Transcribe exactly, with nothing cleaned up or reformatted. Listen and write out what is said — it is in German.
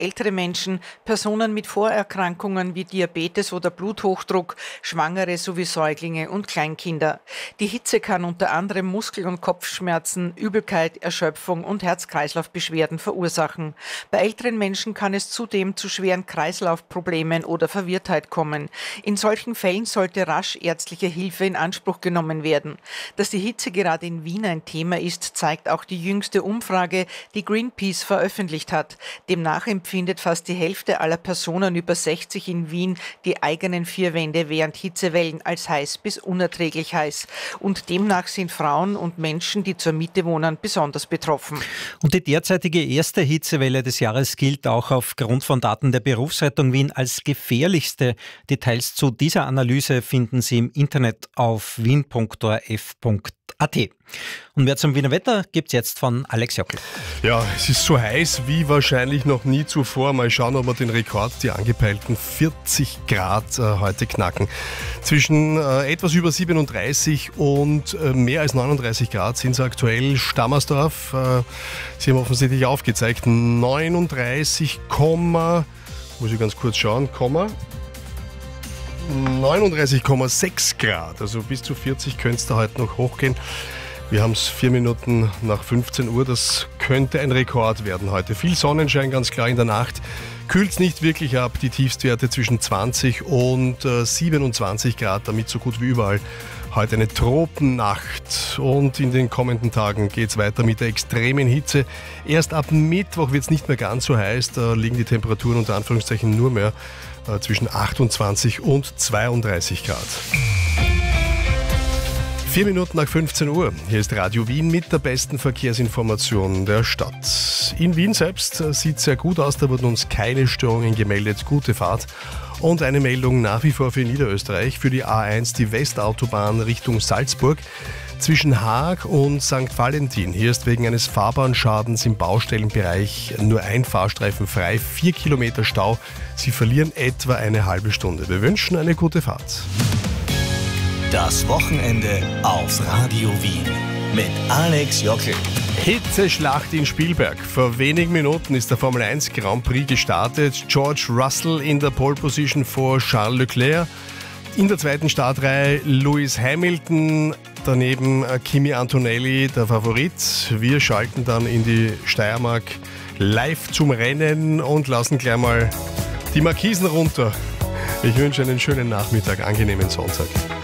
ältere Menschen, Personen mit Vorerkrankungen wie Diabetes oder Bluthochdruck, Schwangere sowie Säuglinge und Kleinkinder. Die Hitze kann unter anderem Muskel- und Kopfschmerzen, Übelkeit, Erschöpfung und Herz-Kreislauf-Beschwerden verursachen. Bei älteren Menschen kann es zudem zu schweren Kreislaufproblemen oder Verwirrtheit kommen. In solchen Fällen sollte rasch ärztliche Hilfe in Anspruch genommen werden. Dass die Hitze gerade in Wien ein Thema ist, zeigt auch die jüngste Umfrage, die Greenpeace veröffentlicht hat. Demnach empfindet fast die Hälfte aller Personen über sechzig in Wien die eigenen vier Wände während Hitzewellen als heiß bis unerträglich heiß. Und demnach sind Frauen und Menschen, die zur Miete wohnen, besonders betroffen. Und die derzeitige erste Hitzewelle des Jahres gilt auch aufgrund von Daten der Berufsrettung Wien als gefährlichste. Details zu dieser Analyse finden Sie im Internet auf wien punkt o r f punkt a t. Und mehr zum Wiener Wetter gibt's jetzt von Alex Jockel. Ja, es ist so heiß wie wahrscheinlich noch nie zuvor. Mal schauen, ob wir den Rekord, die angepeilten vierzig Grad äh, heute knacken. Zwischen äh, etwas über siebenunddreißig und äh, mehr als neununddreißig Grad sind es aktuell. Stammersdorf, äh, Sie haben offensichtlich aufgezeigt, neununddreißig, muss ich ganz kurz schauen, Komma. neununddreißig Komma sechs Grad, also bis zu vierzig könnte es da heute noch hochgehen. Wir haben es vier Minuten nach fünfzehn Uhr, das könnte ein Rekord werden heute. Viel Sonnenschein, ganz klar in der Nacht. Kühlt es nicht wirklich ab, die Tiefstwerte zwischen zwanzig und äh, siebenundzwanzig Grad, damit so gut wie überall. Heute eine Tropennacht und in den kommenden Tagen geht es weiter mit der extremen Hitze. Erst ab Mittwoch wird es nicht mehr ganz so heiß, da liegen die Temperaturen unter Anführungszeichen nur mehr äh, zwischen achtundzwanzig und zweiunddreißig Grad. Vier Minuten nach fünfzehn Uhr. Hier ist Radio Wien mit der besten Verkehrsinformation der Stadt. In Wien selbst sieht es sehr gut aus, da wurden uns keine Störungen gemeldet. Gute Fahrt. Und eine Meldung nach wie vor für Niederösterreich, für die A eins, die Westautobahn Richtung Salzburg. Zwischen Haag und Sankt Valentin. Hier ist wegen eines Fahrbahnschadens im Baustellenbereich nur ein Fahrstreifen frei, vier Kilometer Stau. Sie verlieren etwa eine halbe Stunde. Wir wünschen eine gute Fahrt. Das Wochenende auf Radio Wien mit Alex Jockel. Hitzeschlacht in Spielberg. Vor wenigen Minuten ist der Formel eins Grand Prix gestartet. George Russell in der Pole Position vor Charles Leclerc. In der zweiten Startreihe Lewis Hamilton, daneben Kimi Antonelli, der Favorit. Wir schalten dann in die Steiermark live zum Rennen und lassen gleich mal die Markisen runter. Ich wünsche einen schönen Nachmittag, angenehmen Sonntag.